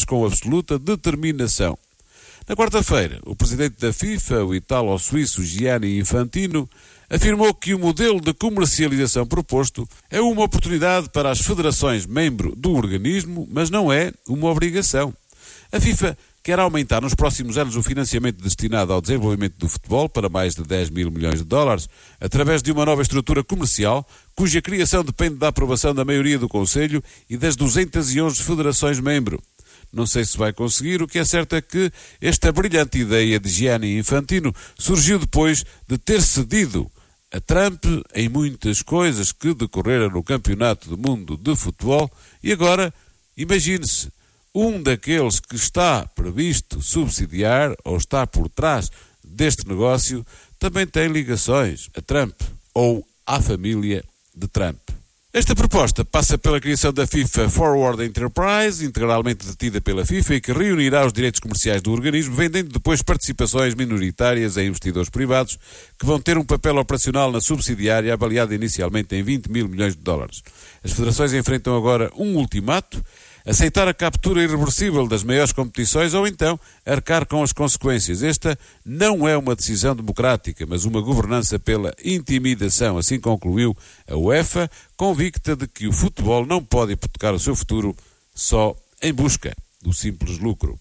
com absoluta determinação. Na quarta-feira, o presidente da FIFA, o italo-suíço Gianni Infantino, afirmou que o modelo de comercialização proposto é uma oportunidade para as federações membro do organismo, mas não é uma obrigação. A FIFA quer aumentar nos próximos anos o financiamento destinado ao desenvolvimento do futebol para mais de 10 mil milhões de dólares, através de uma nova estrutura comercial, cuja criação depende da aprovação da maioria do Conselho e das 211 federações-membro. Não sei se vai conseguir, o que é certo é que esta brilhante ideia de Gianni Infantino surgiu depois de ter cedido a Trump em muitas coisas que decorreram no Campeonato do Mundo de Futebol e agora, imagine-se, um daqueles que está previsto subsidiar ou está por trás deste negócio também tem ligações a Trump ou à família de Trump. Esta proposta passa pela criação da FIFA Forward Enterprise, integralmente detida pela FIFA e que reunirá os direitos comerciais do organismo, vendendo depois participações minoritárias a investidores privados que vão ter um papel operacional na subsidiária avaliada inicialmente em 20 mil milhões de dólares. As federações enfrentam agora um ultimato: aceitar a captura irreversível das maiores competições ou então arcar com as consequências. Esta não é uma decisão democrática, mas uma governança pela intimidação, assim concluiu a UEFA, convicta de que o futebol não pode hipotecar o seu futuro só em busca do simples lucro.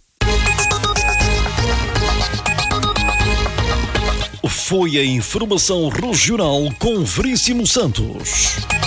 Foi a informação regional com Veríssimo Santos.